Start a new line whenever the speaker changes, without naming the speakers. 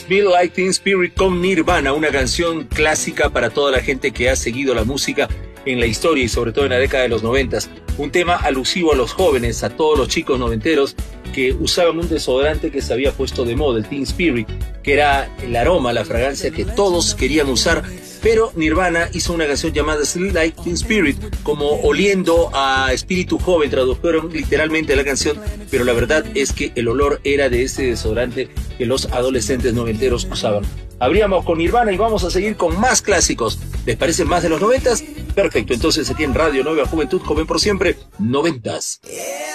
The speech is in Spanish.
Smell Like Teen Spirit con Nirvana, una canción clásica para toda la gente que ha seguido la música en la historia y sobre todo en la década de los 90. Un tema alusivo a los jóvenes, a todos los chicos noventeros que usaban un desodorante que se había puesto de moda, el Teen Spirit, que era el aroma, la fragancia que todos querían usar. Pero Nirvana hizo una canción llamada Smell Like Teen Spirit, como oliendo a espíritu joven, tradujeron literalmente la canción, pero la verdad es que el olor era de ese desodorante que los adolescentes noventeros usaban. Abríamos con Nirvana y vamos a seguir con más clásicos. ¿Les parece más de los 90s? Perfecto, entonces se tiene Radio Nueva Juventud, joven por siempre, 90s.